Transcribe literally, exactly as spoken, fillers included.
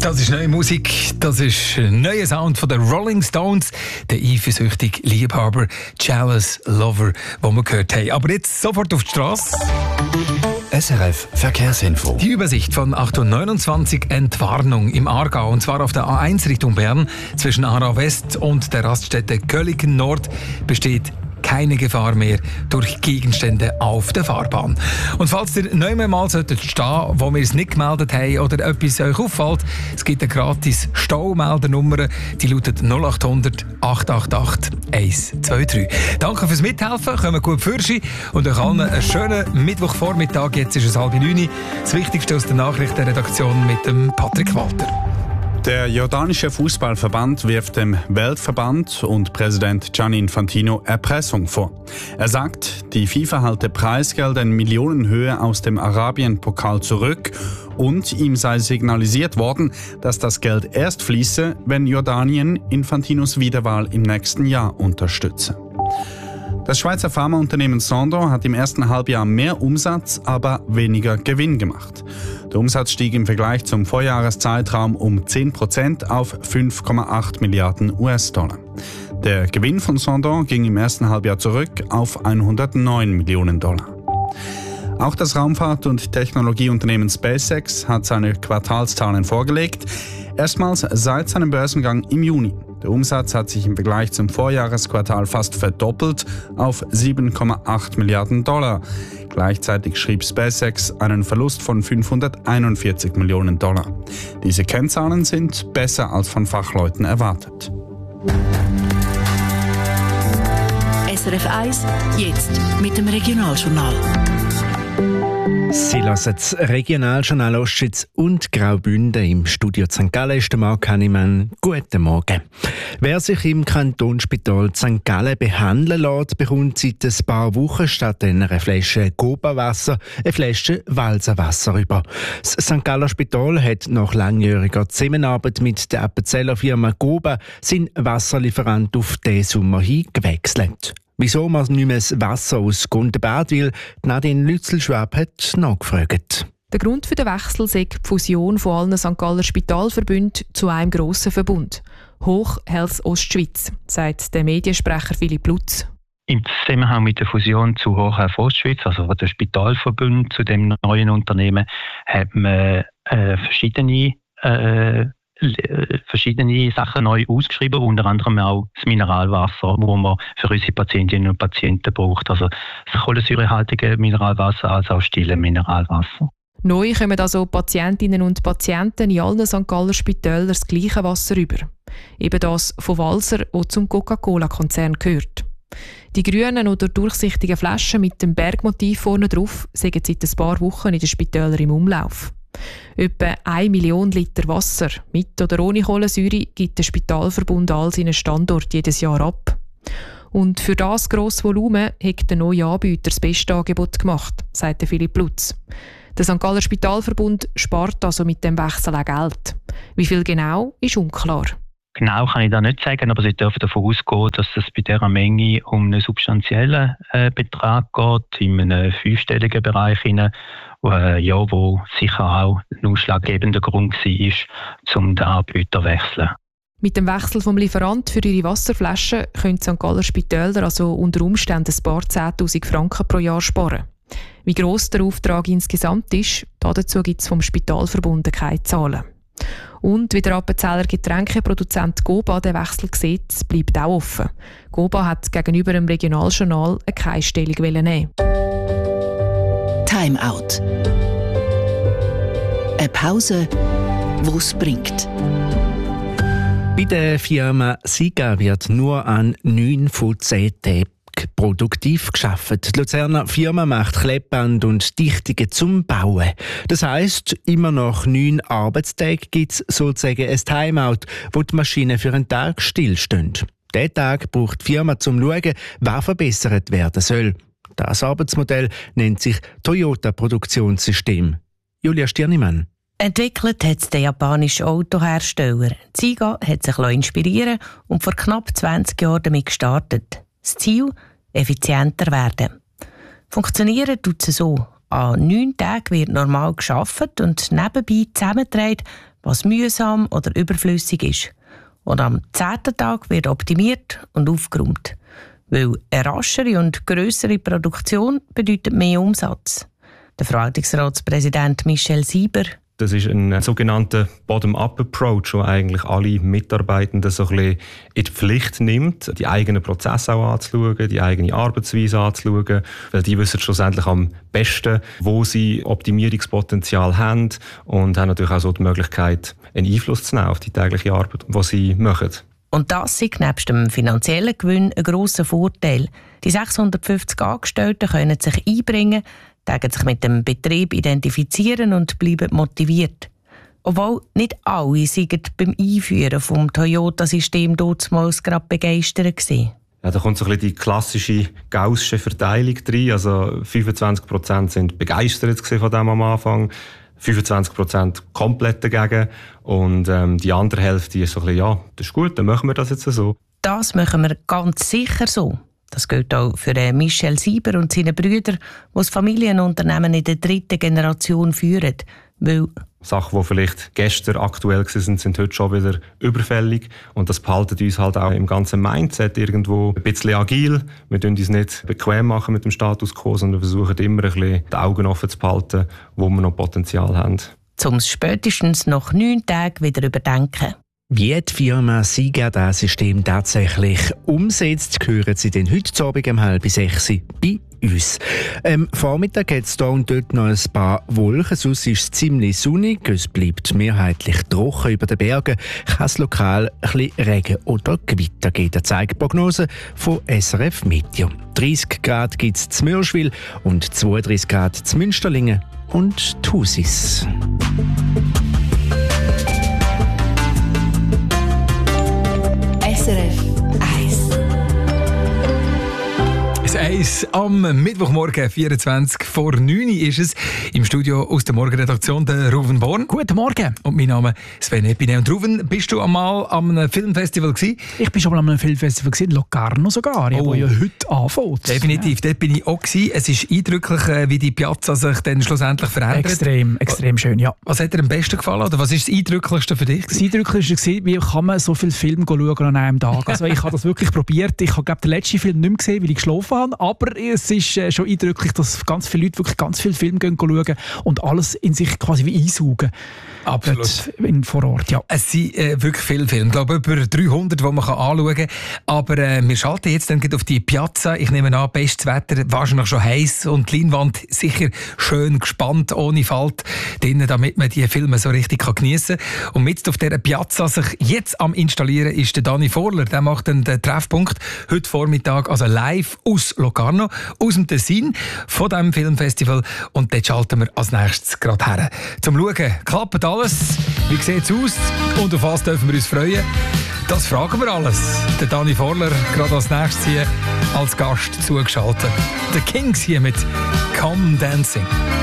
Das ist neue Musik, das ist ein neuer Sound von den Rolling Stones, der eifersüchtige Liebhaber, Jealous Lover, den wir gehört haben. Aber jetzt sofort auf die Strasse. S R F Verkehrsinfo. Die Übersicht von acht Uhr neunundzwanzig, Entwarnung im Aargau, und zwar auf der A eins Richtung Bern. Zwischen Aarau West und der Raststätte Gölligen Nord besteht keine Gefahr mehr durch Gegenstände auf der Fahrbahn. Und falls ihr nicht mehr mal stehen solltet, wo wir es nicht gemeldet haben oder etwas euch auffällt, es gibt eine gratis Staumeldernummer, die lautet null acht hundert, acht acht acht, eins zwei drei. Danke fürs Mithelfen, kommen gut für Sie und euch allen einen schönen Mittwochvormittag. Jetzt ist es halb neun. Das Wichtigste aus der Nachrichtenredaktion mit dem Patrick Walter. Der jordanische Fußballverband wirft dem Weltverband und Präsident Gianni Infantino Erpressung vor. Er sagt, die FIFA halte Preisgelder in Millionenhöhe aus dem Arabien-Pokal zurück und ihm sei signalisiert worden, dass das Geld erst fließe, wenn Jordanien Infantinos Wiederwahl im nächsten Jahr unterstütze. Das Schweizer Pharmaunternehmen Sandoz hat im ersten Halbjahr mehr Umsatz, aber weniger Gewinn gemacht. Der Umsatz stieg im Vergleich zum Vorjahreszeitraum um zehn Prozent auf fünf Komma acht Milliarden U S-Dollar. Der Gewinn von Sandoz ging im ersten Halbjahr zurück auf hundertneun Millionen Dollar. Auch das Raumfahrt- und Technologieunternehmen SpaceX hat seine Quartalszahlen vorgelegt, erstmals seit seinem Börsengang im Juni. Der Umsatz hat sich im Vergleich zum Vorjahresquartal fast verdoppelt auf sieben Komma acht Milliarden Dollar. Gleichzeitig schrieb SpaceX einen Verlust von fünfhunderteinundvierzig Millionen Dollar. Diese Kennzahlen sind besser als von Fachleuten erwartet. S R F eins, jetzt mit dem Regionaljournal. Sie hören das Regionaljournal Ostschweiz und Graubünden. Im Studio Sankt Gallen ist der Marc Hannemann. Guten Morgen. Wer sich im Kantonsspital Sankt Gallen behandeln lässt, bekommt seit ein paar Wochen statt einer Flasche Goba-Wasser eine Flasche Walserwasser über. Das Sankt Galler Spital hat nach langjähriger Zusammenarbeit mit der Appenzeller Firma Goba seinen Wasserlieferant auf diesen Sommer hin gewechselt. Wieso man nicht mehr das Wasser aus Gundenbad will, Nadine Lützel-Schwab hat nachgefragt. Der Grund für den Wechsel sei die Fusion von allen Sankt Galler Spitalverbünden zu einem grossen Verbund. Hoch Health Ostschweiz, sagt der Mediensprecher Philipp Lutz. Im Zusammenhang mit der Fusion zu Hoch Health Ostschweiz, also der Spitalverbund zu dem neuen Unternehmen, hat man äh, verschiedene äh, verschiedene Sachen neu ausgeschrieben, unter anderem auch das Mineralwasser, das man für unsere Patientinnen und Patienten braucht. Also das kohlensäurehaltige Mineralwasser als auch stille Mineralwasser. Neu kommen also Patientinnen und Patienten in allen Sankt Galler Spitälern das gleiche Wasser über. Eben das von Walser, das zum Coca-Cola-Konzern gehört. Die grünen oder durchsichtigen Flaschen mit dem Bergmotiv vorne drauf sind seit ein paar Wochen in den Spitälern im Umlauf. Etwa eine Million Liter Wasser mit oder ohne Kohlensäure gibt der Spitalverbund all seinen Standort jedes Jahr ab. Und für das grosse Volumen hat der neue Anbieter das beste Angebot gemacht, sagt Philipp Lutz. Der Sankt Galler Spitalverbund spart also mit dem Wechsel auch Geld. Wie viel genau, ist unklar. Genau kann ich da nicht sagen, aber Sie dürfen davon ausgehen, dass es bei dieser Menge um einen substanziellen äh, Betrag geht, in einem fünfstelligen Bereich, rein, wo, äh, ja, wo sicher auch ein ausschlaggebender Grund war, um den Anbieter zu wechseln. Mit dem Wechsel vom Lieferant für Ihre Wasserflaschen können Sankt Galler Spitäler also unter Umständen ein paar zehntausend Franken pro Jahr sparen. Wie gross der Auftrag insgesamt ist, dazu gibt es vom Spitalverbund keine Zahlen. Und wie der Appenzeller Getränkeproduzent Goba den Wechsel sieht, bleibt auch offen. Goba hat gegenüber dem Regionaljournal keine Stellung nehmen. Time Out. Eine Pause, die es bringt. Bei der Firma Siga wird nur an neun von zehn Tagen produktiv gearbeitet. Die Luzerner Firma macht Klebband und Dichtungen zum Bauen. Das heisst, immer nach neun Arbeitstagen gibt es sozusagen ein Timeout, wo die Maschinen für einen Tag stillstehen. Diesen Tag braucht die Firma zum Schauen, was verbessert werden soll. Das Arbeitsmodell nennt sich Toyota Produktionssystem. Julia Stirnimann. Entwickelt hat es der japanische Autohersteller. Ziga hat sich inspirieren und vor knapp zwanzig Jahren damit gestartet. Das Ziel? Effizienter werden. Funktionieren tut es so. An neun Tagen wird normal gearbeitet und nebenbei zusammengetragen, was mühsam oder überflüssig ist. Und am zehnten Tag wird optimiert und aufgeräumt. Weil eine raschere und grössere Produktion bedeutet mehr Umsatz. Der Verwaltungsratspräsident Michel Sieber: Das ist ein sogenannter Bottom-up-Approach, der eigentlich alle Mitarbeitenden so ein bisschen in die Pflicht nimmt, die eigenen Prozesse auch anzuschauen, die eigene Arbeitsweise anzuschauen, weil die wissen schlussendlich am besten, wo sie Optimierungspotenzial haben und haben natürlich auch so die Möglichkeit, einen Einfluss zu nehmen auf die tägliche Arbeit, die sie machen. Und das ist nebst dem finanziellen Gewinn ein grosser Vorteil. Die sechshundertfünfzig Angestellten können sich einbringen, tägen sich mit dem Betrieb identifizieren und bleiben motiviert. Obwohl nicht alle sind beim Einführen des Toyota-Systems damals gerade begeistert waren. Ja, da kommt so ein bisschen die klassische gaussische Verteilung rein. Also fünfundzwanzig Prozent sind begeistert von dem am Anfang, fünfundzwanzig Prozent komplett dagegen und ähm, die andere Hälfte ist so ein bisschen, ja, das ist gut, dann machen wir das jetzt so. Das machen wir ganz sicher so. Das gilt auch für Michel Sieber und seine Brüder, die das Familienunternehmen in der dritten Generation führen. Weil Sachen, die vielleicht gestern aktuell waren, sind heute schon wieder überfällig. Und das behaltet uns halt auch im ganzen Mindset irgendwo ein bisschen agil. Wir machen uns nicht bequem machen mit dem Status quo, sondern versuchen immer ein bisschen die Augen offen zu behalten, wo wir noch Potenzial haben. Um es spätestens nach neun Tagen wieder überdenken. Wie die Firma Sieger das System tatsächlich umsetzt, hören Sie den heute Abend um halb sechs bei uns. Am Vormittag hat es hier und dort noch ein paar Wolken, sonst ist es ziemlich sonnig. Es bleibt mehrheitlich trocken über den Bergen. Kann es lokal ein bisschen Regen oder Gewitter geben. Das zeigt die Prognose von S R F Meteo. dreißig Grad gibt es in Mürschwil und zweiunddreißig Grad in Münsterlingen und Thusis. S R F eins. Das eins am Mittwochmorgen, vierundzwanzig vor neun ist es. Im Studio aus der Morgenredaktion der Ruven Born. Guten Morgen. Und mein Name ist Sven Epine. Und Ruven, bist du einmal an einem Filmfestival gewesen? Ich bin schon mal an einem Filmfestival gewesen, in Locarno sogar, oh. wo ja heute anfängt. Definitiv, ja. Dort bin ich auch gewesen. Es ist eindrücklich, wie die Piazza sich dann schlussendlich verändert. Extrem, extrem schön, ja. Was hat dir am besten gefallen oder was ist das Eindrücklichste für dich? Das Eindrücklichste war, wie kann man so viele Filme schauen an einem Tag. Also ich habe das wirklich probiert. Ich habe glaube den letzten Film nicht mehr gesehen, weil ich geschlafen habe. Aber es ist äh, schon eindrücklich, dass ganz viele Leute wirklich ganz viele Filme gehen schauen und alles in sich quasi wie einsaugen. Absolut. In, vor Ort, ja. Es sind äh, wirklich viele Filme, ich glaube über dreihundert, die man anschauen kann. Aber äh, wir schalten jetzt dann auf die Piazza. Ich nehme an, bestes Wetter, wahrscheinlich schon heiß und die Leinwand sicher schön gespannt, ohne Falt drinnen, damit man die Filme so richtig geniessen kann. Und mit auf dieser Piazza sich jetzt am installieren ist der Dani Vorler. Der macht dann den Treffpunkt heute Vormittag, also live aus Locarno, aus dem Tessin, von diesem Filmfestival. Und dort schalten wir als nächstes gerade her. Zum Schauen, klappt alles? Wie sieht es aus? Und auf was dürfen wir uns freuen? Das fragen wir alles. Der Dani Vorler gerade als nächstes hier als Gast zugeschaltet. The Kings hier mit Come Dancing.